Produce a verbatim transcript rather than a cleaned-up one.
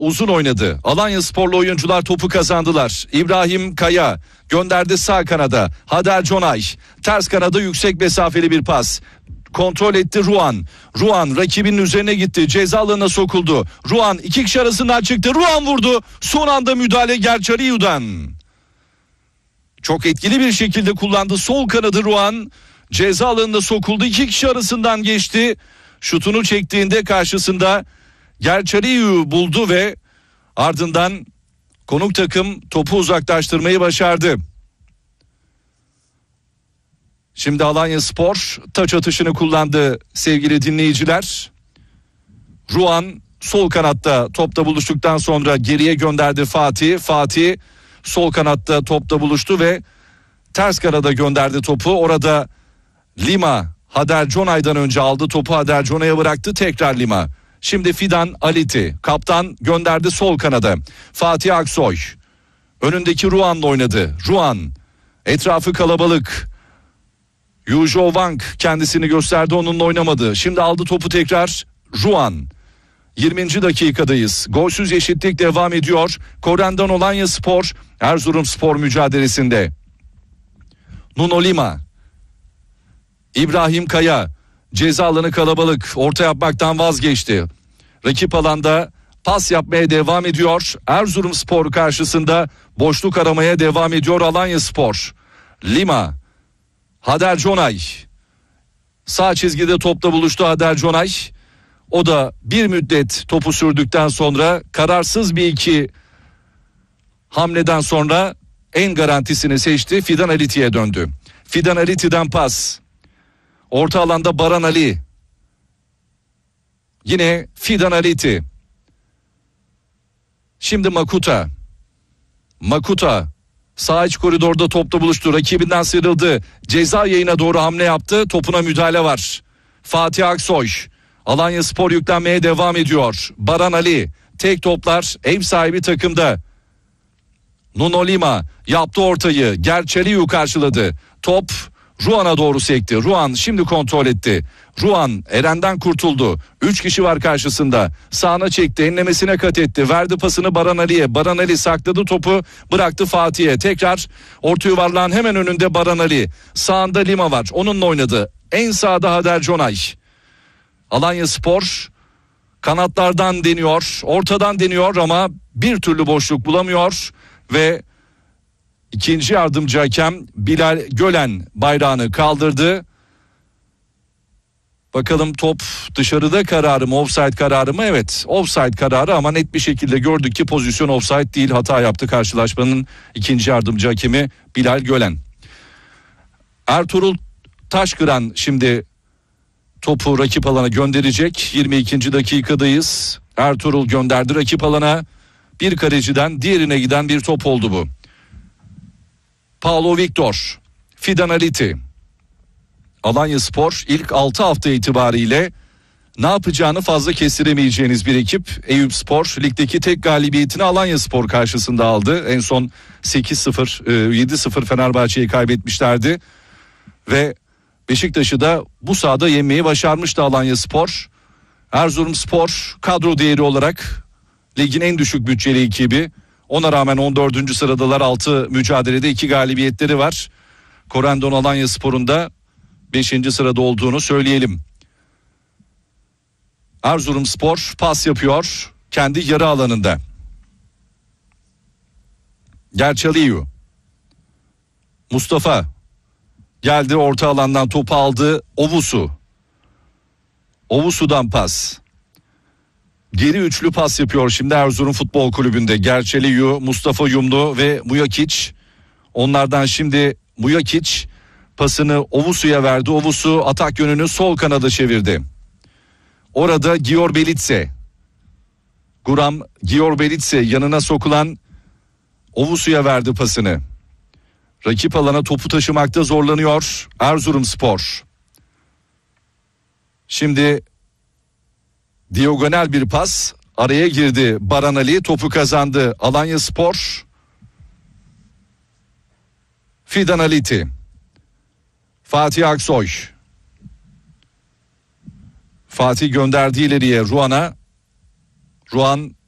uzun oynadı. Alanyasporlu oyuncular topu kazandılar. İbrahim Kaya gönderdi sağ kanada. Hader Conay ters kanada yüksek mesafeli bir pas. Kontrol etti Ruan. Ruan rakibinin üzerine gitti. Ceza alanına sokuldu. Ruan iki kişi arasından çıktı. Ruan vurdu. Son anda müdahale Gerçariyu'dan. Çok etkili bir şekilde kullandı. Sol kanadı Ruan. Ceza alanına sokuldu. İki kişi arasından geçti. Şutunu çektiğinde karşısında Gerçariyu buldu ve ardından konuk takım topu uzaklaştırmayı başardı. Şimdi Alanyaspor taç atışını kullandı sevgili dinleyiciler. Ruan sol kanatta topla buluştuktan sonra geriye gönderdi Fatih. Fatih sol kanatta topla buluştu ve ters kanada gönderdi topu. Orada Lima Hader Conay'dan önce aldı topu, Hader Conay'a bıraktı, tekrar Lima. Şimdi Fidan Aliti kaptan gönderdi sol kanada. Fatih Aksoy önündeki Ruan'la oynadı. Ruan etrafı kalabalık. Yujo Wang kendisini gösterdi, onunla oynamadı. Şimdi aldı topu tekrar Ruan. yirminci dakikadayız. Golsüz eşitlik devam ediyor. Korendon Alanyaspor Erzurumspor mücadelesinde. Nuno Lima. İbrahim Kaya ceza alanı kalabalık, orta yapmaktan vazgeçti. Rakip alanda pas yapmaya devam ediyor. Erzurumspor karşısında boşluk aramaya devam ediyor Alanyaspor. Lima, Hader Conay sağ çizgide topla buluştu Hader Conay. O da bir müddet topu sürdükten sonra kararsız bir iki hamleden sonra en garantisini seçti. Fidan Aliti'ye döndü. Fidan Aliti'den pas. Orta alanda Baran Ali. Yine Fidan Aliti. Şimdi Makuta. Makuta sağ iç koridorda topla buluştu. Rakibinden sıyrıldı. Ceza yayına doğru hamle yaptı. Topuna müdahale var. Fatih Aksoy. Alanyaspor yüklenmeye devam ediyor. Baran Ali. Tek toplar ev sahibi takımda. Nuno Lima yaptı ortayı. Gerçeriyu karşıladı. Top Ruan'a doğru sekti. Ruan şimdi kontrol etti. Ruan Eren'den kurtuldu. Üç kişi var karşısında. Sağına çekti. Enlemesine kat etti. Verdi pasını Baran Ali'ye. Baran Ali sakladı topu. Bıraktı Fatih'e. Tekrar orta yuvarlağın hemen önünde Baran Ali. Sağında Lima var. Onunla oynadı. En sağda Hader Conay. Alanyaspor kanatlardan deniyor. Ortadan deniyor ama bir türlü boşluk bulamıyor. Ve İkinci yardımcı hakem Bilal Gölen bayrağını kaldırdı. Bakalım top dışarıda kararı mı, offside kararı mı? Evet, offside kararı ama net bir şekilde gördük ki pozisyon offside değil, hata yaptı karşılaşmanın ikinci yardımcı hakemi Bilal Gölen. Ertuğrul Taşkıran şimdi topu rakip alana gönderecek. yirmi ikinci dakikadayız. Ertuğrul gönderdi rakip alana. Bir kaleciden diğerine giden bir top oldu bu. Paulo Victor, Fidan Aliti. Alanyaspor ilk altı hafta itibariyle ne yapacağını fazla kestiremeyeceğiniz bir ekip. Eyüpspor ligdeki tek galibiyetini Alanyaspor karşısında aldı. En son sekiz sıfır, yedi sıfır Fenerbahçe'yi kaybetmişlerdi. Ve Beşiktaş'ı da bu sahada yenmeyi başarmıştı Alanyaspor. Erzurumspor kadro değeri olarak ligin en düşük bütçeli ekibi. Ona rağmen on dördüncü sıradalar, altı mücadelede iki galibiyetleri var. Korendon Alanyaspor'un da beşinci sırada olduğunu söyleyelim. Erzurumspor pas yapıyor kendi yarı alanında. Gerçaliyu. Mustafa geldi, orta alandan topu aldı. Ovusu. Ovusu'dan pas. Geri üçlü pas yapıyor şimdi Erzurum Futbol Kulübü'nde. Gerçeliyu, Mustafa Yumlu ve Mujakic. Onlardan şimdi Mujakic pasını Ovusu'ya verdi. Ovusu atak yönünü sol kanada çevirdi. Orada Gior Belitse. Guram Gior Belitse yanına sokulan Ovusu'ya verdi pasını. Rakip alana topu taşımakta zorlanıyor Erzurumspor. Şimdi diagonal bir pas, araya girdi Baran Ali, topu kazandı Alanyaspor. Fidan Aliti. Fatih Aksoy. Fatih gönderdi ileriye Ruan'a. Ruan